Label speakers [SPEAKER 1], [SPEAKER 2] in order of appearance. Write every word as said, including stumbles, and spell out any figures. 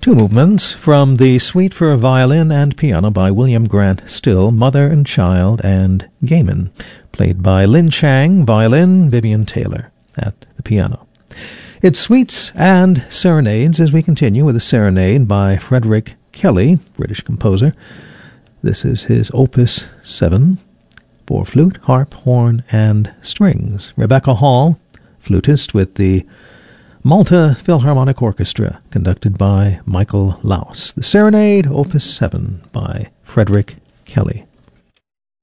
[SPEAKER 1] Two movements from the Suite for Violin and Piano by William Grant Still, Mother and Child, and Gaiman, played by Lin Chang, violin, Vivian Taylor at the piano. It's Suites and Serenades as we continue with a serenade by Frederick Kelly, British composer. This is his Opus seven for flute, harp, horn, and strings. Rebecca Hall, flutist with the Malta Philharmonic Orchestra, conducted by Michael Laus. The Serenade, Opus seven by Frederick Kelly.